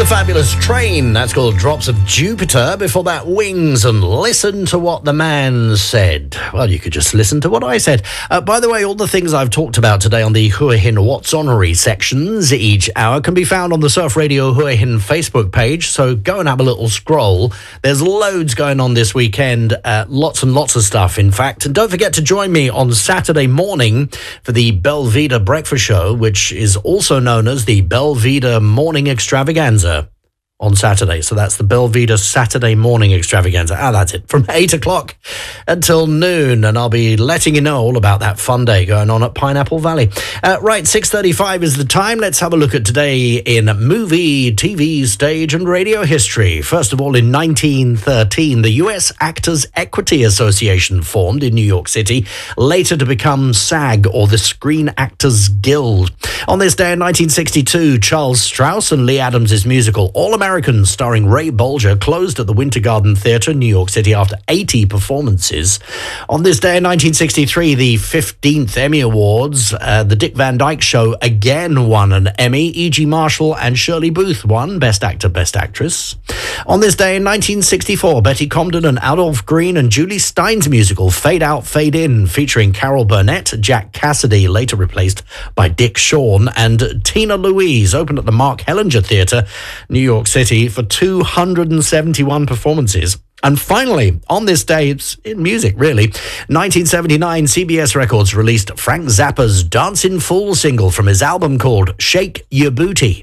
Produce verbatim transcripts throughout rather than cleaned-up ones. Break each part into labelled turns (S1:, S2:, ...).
S1: Fabulous Train, that's called Drops of Jupiter. Before that, Wings and Listen to What the Man Said. Well, you could just listen to what I said. Uh, by the way, all the things I've talked about today on the Hua Hin What's Honorary sections each hour can be found on the Surf Radio Hua Hin Facebook page, so go and have a little scroll. There's loads going on this weekend, uh, lots and lots of stuff, in fact. And don't forget to join me on Saturday morning for the Belvedere Breakfast Show, which is also known as the Belvedere Morning Extravaganza. On Saturday. So that's the Belvedere Saturday Morning Extravaganza. Ah, that's it. From eight o'clock until noon. And I'll be letting you know all about that fun day going on at Pineapple Valley. Uh, right, six thirty-five is the time. Let's have a look at today in movie, T V, stage and radio history. First of all, in nineteen thirteen, the U S Actors Equity Association formed in New York City, later to become SAG, or the Screen Actors Guild. On this day in nineteen sixty-two, Charles Strauss and Lee Adams' musical All American, starring Ray Bolger, closed at the Winter Garden Theatre in New York City after eighty performances. On this day in nineteen sixty-three, the fifteenth Emmy Awards, uh, The Dick Van Dyke Show again won an Emmy. E G. Marshall and Shirley Booth won Best Actor, Best Actress. On this day in nineteen sixty-four, Betty Comden and Adolph Green and Julie Stein's musical Fade Out, Fade In, featuring Carol Burnett, Jack Cassidy, later replaced by Dick Shawn, and Tina Louise, opened at the Mark Hellinger Theatre, New York City, for two hundred seventy-one performances. And finally, on this day, it's in music, really, nineteen seventy-nine, C B S Records released Frank Zappa's Dancin' Fool single from his album called Shake Your Booty.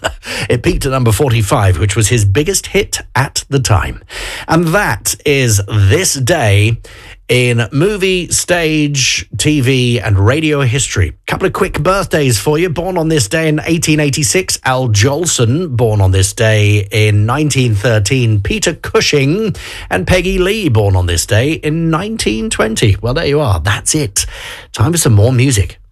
S1: It peaked at number forty-five, which was his biggest hit at the time. And that is this day in movie, stage, T V and radio history. Couple of quick birthdays for you. Born on this day in eighteen eighty-six, Al Jolson. Born on this day in nineteen thirteen, Peter Cushing. And Peggy Lee, born on this day in nineteen twenty. Well, there you are. That's it. Time for some more music.